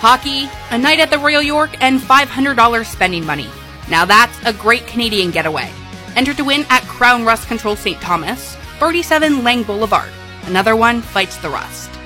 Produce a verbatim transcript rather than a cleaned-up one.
hockey, a night at the Royal York, and five hundred dollars spending money. Now that's a great Canadian getaway. Enter to win at Crown Rust Control Saint Thomas, thirty-seven Lang Boulevard. Another one fights the rust.